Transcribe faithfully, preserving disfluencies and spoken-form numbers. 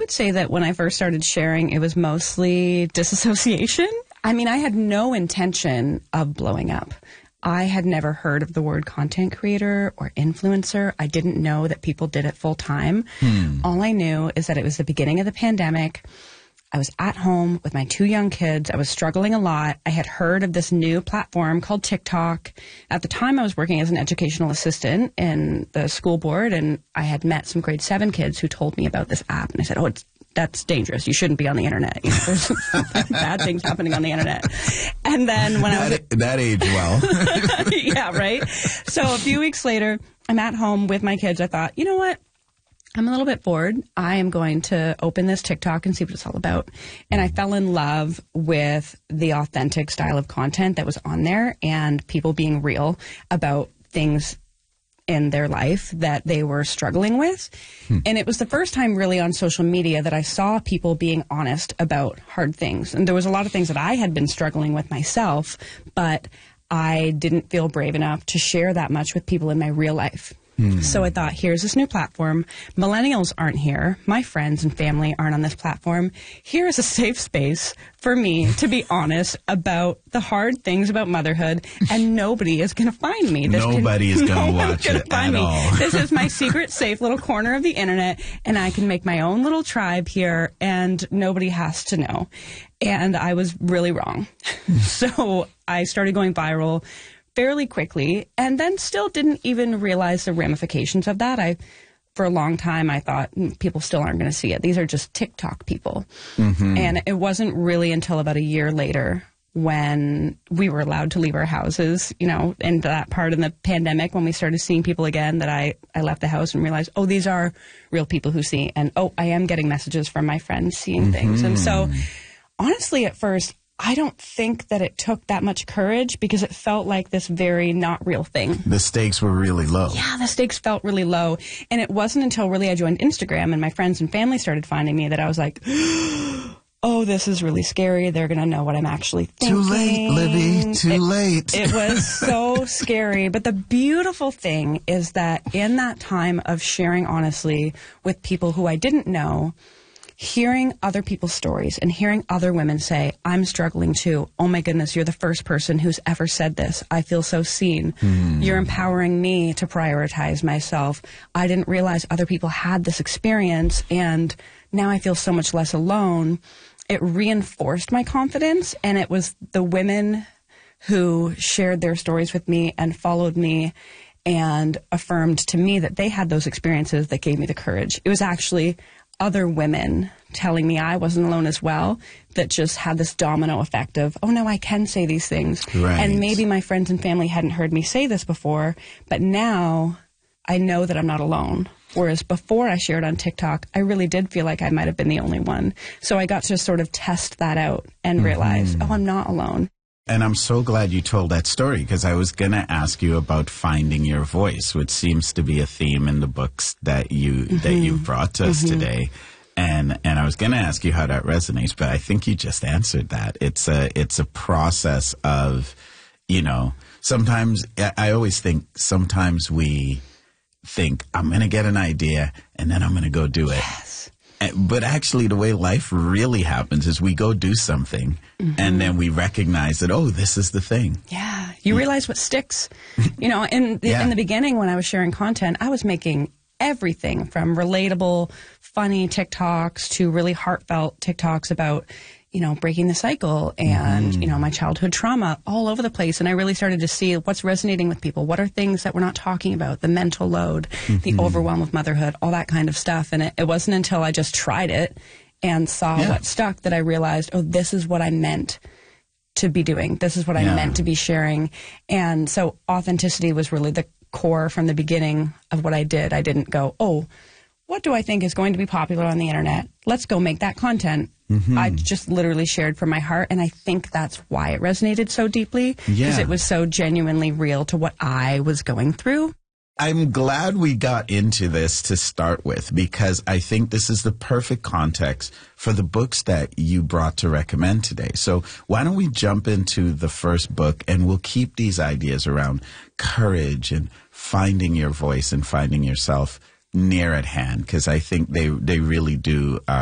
would say that when I first started sharing, it was mostly disassociation. I mean, I had no intention of blowing up. I had never heard of the word content creator or influencer. I didn't know that people did it full time. Hmm. All I knew is that it was the beginning of the pandemic. I was at home with my two young kids. I was struggling a lot. I had heard of this new platform called TikTok. At the time, I was working as an educational assistant in the school board, and I had met some grade seven kids who told me about this app. And I said, oh, it's that's dangerous. You shouldn't be on the internet. You know, there's bad things happening on the internet. And then when that, I was... At, that age well. Yeah, right? So a few weeks later, I'm at home with my kids. I thought, you know what? I'm a little bit bored. I am going to open this TikTok and see what it's all about. And I fell in love with the authentic style of content that was on there and people being real about things in their life that they were struggling with. Hmm. And it was the first time really on social media that I saw people being honest about hard things. And there was a lot of things that I had been struggling with myself, but I didn't feel brave enough to share that much with people in my real life. Hmm. So I thought, here's this new platform. Millennials aren't here. My friends and family aren't on this platform. Here is a safe space for me to be honest about the hard things about motherhood, and nobody is going to find me. This Nobody can, is going to no watch it at me. all. This is my secret, safe little corner of the internet, and I can make my own little tribe here, and nobody has to know. And I was really wrong. So I started going viral fairly quickly, and then still didn't even realize the ramifications of that. I, for a long time, I thought mm, people still aren't going to see it. These are just TikTok people. Mm-hmm. And it wasn't really until about a year later when we were allowed to leave our houses, you know, in that part of the pandemic when we started seeing people again, that I, I left the house and realized, oh, these are real people who see. And, oh, I am getting messages from my friends seeing mm-hmm. things. And so, honestly, at first, I don't think that it took that much courage because it felt like this very not real thing. The stakes were really low. Yeah, the stakes felt really low. And it wasn't until really I joined Instagram and my friends and family started finding me that I was like, oh, this is really scary. They're going to know what I'm actually thinking. Too late, Libby. Too it, late. It was so scary. But the beautiful thing is that in that time of sharing honestly with people who I didn't know, hearing other people's stories and hearing other women say, I'm struggling too. Oh my goodness, you're the first person who's ever said this. I feel so seen. Mm. You're empowering me to prioritize myself. I didn't realize other people had this experience, and now I feel so much less alone. It reinforced my confidence, and it was the women who shared their stories with me and followed me and affirmed to me that they had those experiences that gave me the courage. It was actually other women telling me I wasn't alone as well that just had this domino effect of, oh no, I can say these things. Right. And maybe my friends and family hadn't heard me say this before, but now I know that I'm not alone. Whereas before I shared on TikTok, I really did feel like I might have been the only one. So I got to sort of test that out and realize, mm-hmm. oh, I'm not alone. And I'm so glad you told that story, because I was going to ask you about finding your voice, which seems to be a theme in the books that you mm-hmm. that you've brought to us mm-hmm. today. And and I was going to ask you how that resonates, but I think you just answered that. It's a it's a process of, you know, sometimes I always think sometimes we think I'm going to get an idea and then I'm going to go do it. Yes. But actually, the way life really happens is we go do something, mm-hmm. and then we recognize that, oh, this is the thing. Yeah. You realize what sticks. You know, in the, yeah. in the beginning when I was sharing content, I was making everything from relatable, funny TikToks to really heartfelt TikToks about, you know, breaking the cycle and, mm. you know, my childhood trauma all over the place. And I really started to see what's resonating with people. What are things that we're not talking about? The mental load, mm-hmm. the overwhelm of motherhood, all that kind of stuff. And it, it wasn't until I just tried it and saw yeah. what stuck that I realized, oh, this is what I meant to be doing. This is what I yeah. meant to be sharing. And so authenticity was really the core from the beginning of what I did. I didn't go, oh, what do I think is going to be popular on the internet? Let's go make that content. Mm-hmm. I just literally shared from my heart, and I think that's why it resonated so deeply, because yeah. it was so genuinely real to what I was going through. I'm glad we got into this to start with, because I think this is the perfect context for the books that you brought to recommend today. So why don't we jump into the first book, and we'll keep these ideas around courage and finding your voice and finding yourself near at hand, because I think they, they really do uh,